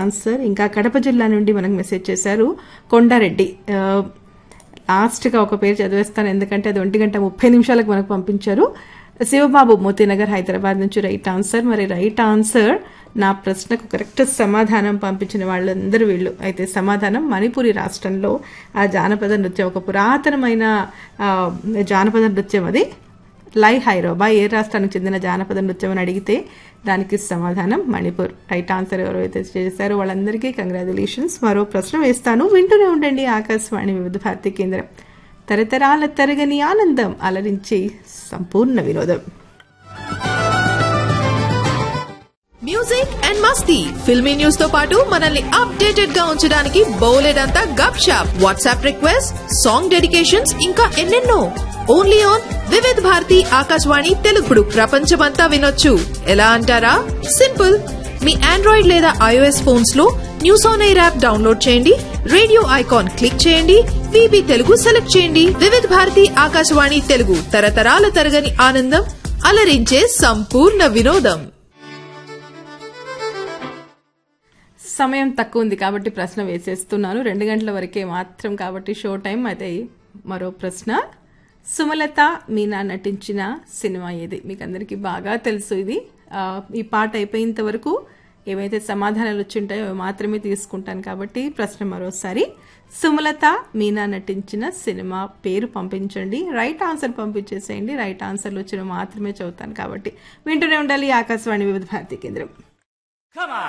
Answer. ఇంకా కడప జిల్లా నుండి మనకు మెసేజ్ చేశారు కొండారెడ్డి. లాస్ట్ గా ఒక పేరు చదివేస్తాను ఎందుకంటే అది 1:30 మనకు పంపించారు. శివబాబు మోతీనగర్ హైదరాబాద్ నుంచి రైట్ ఆన్సర్. మరి రైట్ ఆన్సర్ నా ప్రశ్నకు కరెక్ట్ సమాధానం పంపించిన వాళ్ళందరూ వీళ్ళు. అయితే సమాధానం మణిపురి రాష్ట్రంలో ఆ జానపద నృత్యం, ఒక పురాతనమైన జానపద నృత్యం అది. లై హైరోబా ఏ రాష్ట్రానికి చెందిన జానపద నృత్యం అని అడిగితే దానికి సమాధానం మణిపూర్. రైట్ ఆన్సర్ ఎవరైతే చేశారో వాళ్ళందరికీ కంగ్రాచులేషన్స్. మరో ప్రశ్న వేస్తాను, వింటూనే ఉండండి ఆకాశవాణి వివిధ భారతి కేంద్రం. తరతరాల తరగని ఆనందం, అలరించి సంపూర్ణ వినోదం. Music and Masti filmy news తో పాటు మనల్ని అప్డేటెడ్ గా ఉంచడానికి బౌలెడంతా గప్ shop, WhatsApp request, song dedications, ఇంకా ఎన్నెన్నో. ఓన్లీ ఆన్ వివిధ భారతి ఆకాశవాణి తెలుగుడు. ప్రపంచమంతా వినొచ్చు. ఎలా అంటారా? సింపుల్. మీ ఆండ్రాయిడ్ లేదా ఐఓఎస్ ఫోన్స్ లో news on air app download చేయండి, రేడియో ఐకాన్ క్లిక్ చేయండి, విబి తెలుగు సెలెక్ట్ చేయండి. వివిధ భారతి ఆకాశవాణి తెలుగు, తరతరాల తరగని ఆనందం, అలరించే సంపూర్ణ వినోదం. సమయం తక్కువ ఉంది కాబట్టి ప్రశ్న వేసేస్తున్నాను. 2 గంటల వరకే మాత్రం కాబట్టి షో టైం. అయితే మరో ప్రశ్న, సుమలత మీనా నటించిన సినిమా ఏది? మీకు అందరికీ బాగా తెలుసు ఇది. ఈ పాట అయిపోయేంత వరకు ఏవైతే సమాధానాలు వచ్చింటాయో అవి మాత్రమే తీసుకుంటాను కాబట్టి ప్రశ్న మరోసారి, సుమలత మీనా నటించిన సినిమా పేరు పంపించండి. Right answer పంపించేసేయండి. రైట్ ఆన్సర్లు వచ్చిన మాత్రమే చదువుతాను కాబట్టి వింటూనే ఉండాలి ఆకాశవాణి వివిధ భారతి కేంద్రం.